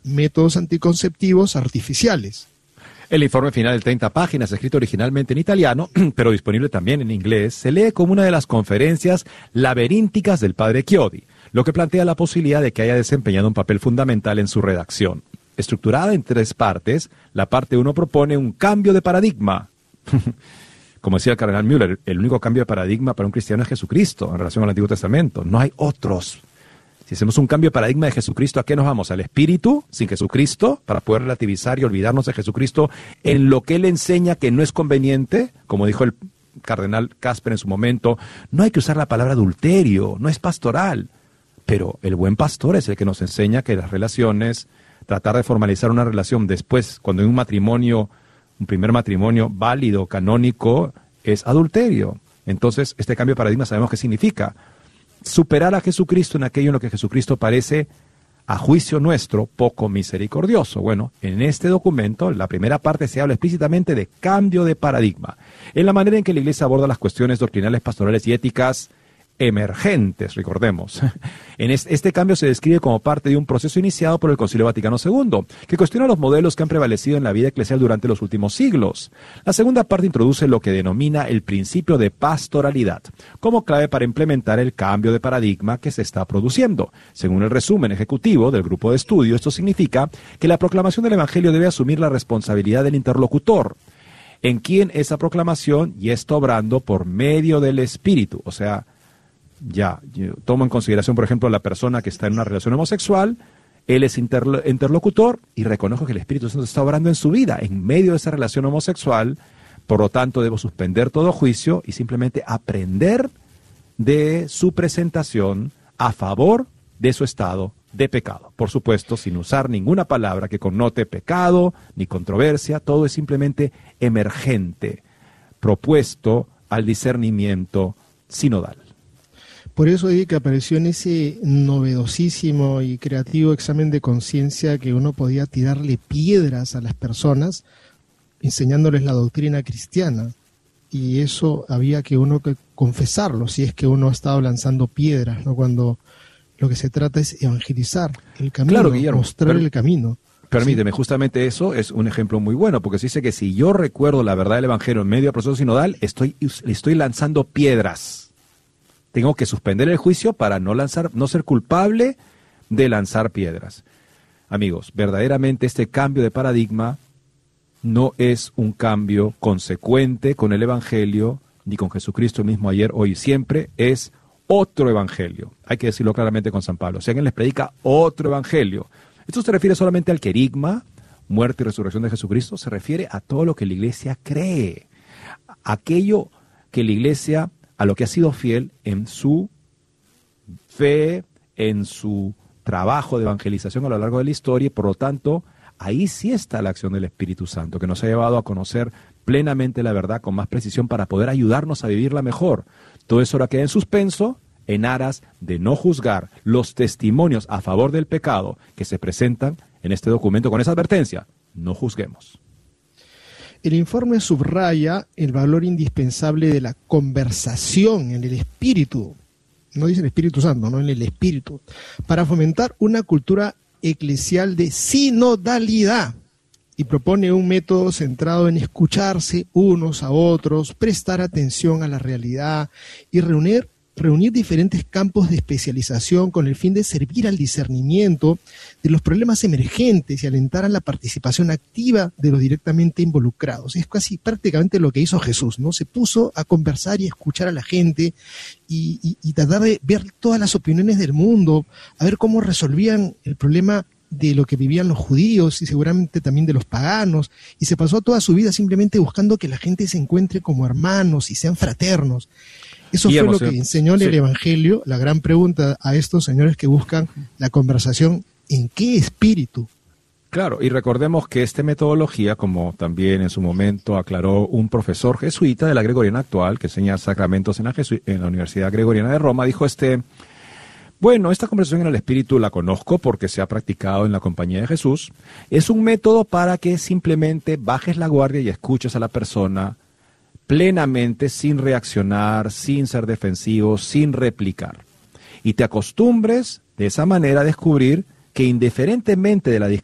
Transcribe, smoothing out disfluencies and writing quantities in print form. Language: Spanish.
métodos anticonceptivos artificiales. El informe final de 30 páginas, escrito originalmente en italiano, pero disponible también en inglés, se lee como una de las conferencias laberínticas del padre Chiodi, lo que plantea la posibilidad de que haya desempeñado un papel fundamental en su redacción. Estructurada en 3 partes, la parte 1 propone un cambio de paradigma. Como decía el cardenal Müller, el único cambio de paradigma para un cristiano es Jesucristo en relación al Antiguo Testamento. No hay otros. Si hacemos un cambio de paradigma de Jesucristo, ¿a qué nos vamos? ¿Al espíritu sin Jesucristo? Para poder relativizar y olvidarnos de Jesucristo en lo que Él enseña que no es conveniente, como dijo el cardenal Casper en su momento, no hay que usar la palabra adulterio, no es pastoral. Pero el buen pastor es el que nos enseña que las relaciones, tratar de formalizar una relación después, cuando hay un matrimonio, un primer matrimonio válido, canónico, es adulterio. Entonces, este cambio de paradigma sabemos qué significa. Superar a Jesucristo en aquello en lo que Jesucristo parece, a juicio nuestro, poco misericordioso. Bueno, en este documento, la primera parte se habla explícitamente de cambio de paradigma, en la manera en que la Iglesia aborda las cuestiones doctrinales, pastorales y éticas emergentes, recordemos. Este cambio se describe como parte de un proceso iniciado por el Concilio Vaticano II, que cuestiona los modelos que han prevalecido en la vida eclesial durante los últimos siglos. La segunda parte introduce lo que denomina el principio de pastoralidad, como clave para implementar el cambio de paradigma que se está produciendo. Según el resumen ejecutivo del grupo de estudio, esto significa que la proclamación del Evangelio debe asumir la responsabilidad del interlocutor, en quien esa proclamación ya está obrando por medio del Espíritu, o sea, yo tomo en consideración, por ejemplo, la persona que está en una relación homosexual, él es interlocutor y reconozco que el Espíritu Santo está obrando en su vida, en medio de esa relación homosexual, por lo tanto debo suspender todo juicio y simplemente aprender de su presentación a favor de su estado de pecado. Por supuesto, sin usar ninguna palabra que connote pecado ni controversia, todo es simplemente emergente, propuesto al discernimiento sinodal. Por eso dije que apareció en ese novedosísimo y creativo examen de conciencia que uno podía tirarle piedras a las personas enseñándoles la doctrina cristiana. Y eso había que uno que confesarlo, si es que uno ha estado lanzando piedras, ¿no? Cuando lo que se trata es evangelizar el camino, claro, Guillermo, mostrar el camino. Permíteme, sí. Justamente eso es un ejemplo muy bueno, porque se dice que si yo recuerdo la verdad del Evangelio en medio del proceso sinodal, estoy lanzando piedras. Tengo que suspender el juicio para no ser culpable de lanzar piedras. Amigos, verdaderamente este cambio de paradigma no es un cambio consecuente con el Evangelio, ni con Jesucristo mismo ayer, hoy y siempre, es otro Evangelio. Hay que decirlo claramente con San Pablo. Si alguien les predica otro Evangelio, esto se refiere solamente al querigma, muerte y resurrección de Jesucristo, se refiere a todo lo que la Iglesia cree, aquello que la Iglesia, a lo que ha sido fiel en su fe, en su trabajo de evangelización a lo largo de la historia, y por lo tanto, ahí sí está la acción del Espíritu Santo, que nos ha llevado a conocer plenamente la verdad con más precisión para poder ayudarnos a vivirla mejor. Todo eso ahora queda en suspenso, en aras de no juzgar los testimonios a favor del pecado que se presentan en este documento con esa advertencia: no juzguemos. El informe subraya el valor indispensable de la conversación en el espíritu, no dice el Espíritu Santo, no en el espíritu, para fomentar una cultura eclesial de sinodalidad, y propone un método centrado en escucharse unos a otros, prestar atención a la realidad y reunir diferentes campos de especialización con el fin de servir al discernimiento de los problemas emergentes y alentar a la participación activa de los directamente involucrados. Es casi prácticamente lo que hizo Jesús, ¿no? Se puso a conversar y a escuchar a la gente y tratar de ver todas las opiniones del mundo, a ver cómo resolvían el problema de lo que vivían los judíos y seguramente también de los paganos, y se pasó toda su vida simplemente buscando que la gente se encuentre como hermanos y sean fraternos. Eso fue lo que enseñó en el Evangelio. La gran pregunta a estos señores que buscan la conversación: ¿en qué espíritu? Claro, y recordemos que esta metodología, como también en su momento aclaró un profesor jesuita de la Gregoriana actual, que enseña sacramentos en la Universidad Gregoriana de Roma, dijo bueno, esta conversación en el espíritu la conozco porque se ha practicado en la compañía de Jesús. Es un método para que simplemente bajes la guardia y escuches a la persona plenamente, sin reaccionar, sin ser defensivo, sin replicar. Y te acostumbres de esa manera a descubrir que indiferentemente de la